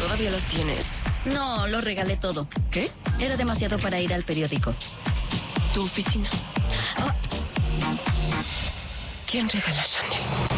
¿Todavía los tienes? No, lo regalé todo. ¿Qué? Era demasiado para ir al periódico. ¿Tu oficina? Oh. ¿Quién regala Chanel?